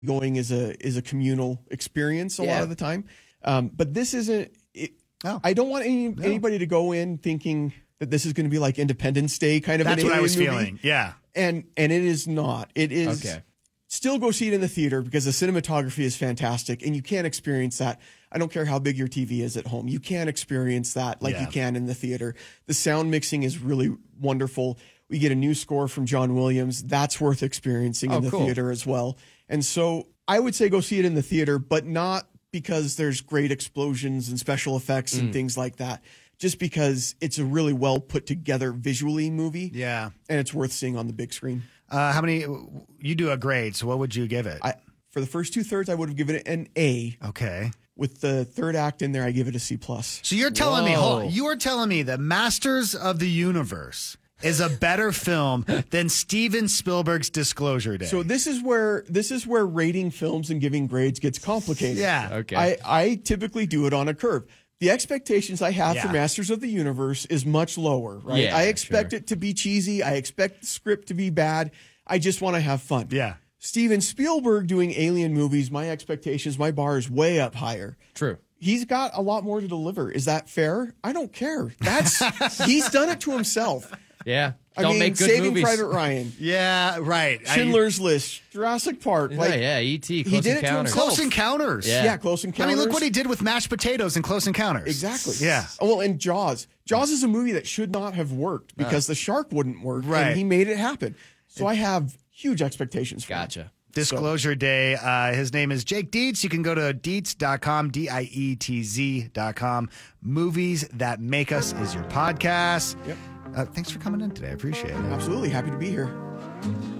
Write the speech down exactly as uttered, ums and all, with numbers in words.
going is a is a communal experience a Yeah. lot of the time. Um, but this isn't. It, Oh. I don't want any, No. anybody to go in thinking that this is going to be like Independence Day kind of. That's an what I alien was movie. feeling. Yeah. And and it is not. It is. Okay. Still go see it in the theater because the cinematography is fantastic, and you can't experience that. I don't care how big your T V is at home. You can't experience that like Yeah. you can in the theater. The sound mixing is really wonderful. We get a new score from John Williams. That's worth experiencing Oh, in the cool. theater as well. And so I would say go see it in the theater, but not because there's great explosions and special effects and things like that. Just because it's a really well put together visually movie. Yeah. And it's worth seeing on the big screen. Uh, how many? You do a grade, so what would you give it? I, for the first two thirds, I would have given it an A. okay. With the third act in there, I give it a C plus. So you're telling me, Whoa. hold on, you are telling me that Masters of the Universe is a better film than Steven Spielberg's Disclosure Day. So this is where this is where rating films and giving grades gets complicated. yeah. Okay. I, I typically do it on a curve. The expectations I have for Yeah. Masters of the Universe is much lower, right? Yeah, I expect sure. it to be cheesy. I expect the script to be bad. I just want to have fun. Yeah. Steven Spielberg doing alien movies, my expectations, my bar is way up higher. True. He's got a lot more to deliver. Is that fair? I don't care. That's he's done it to himself. Yeah. I Don't mean, make good Saving movies. Private Ryan, Yeah, right. I- Schindler's List, Jurassic Park. Yeah, Like, yeah. E T. he Close did it to Encounters. himself. Close Encounters. Yeah. yeah, Close I Encounters. mean, look what he did with mashed potatoes in Close Encounters. Exactly. Yeah. Oh, well, and Jaws. Jaws is a movie that should not have worked because the shark wouldn't work. Right. And he made it happen. So I have huge expectations for him. Gotcha. Disclosure Day. Uh, his name is Jake Dietz. You can go to dietz dot com, D I E T Z dot com. Movies That Make Us is your podcast. Yep. Uh, thanks for coming in today. I appreciate it. Absolutely. Happy to be here.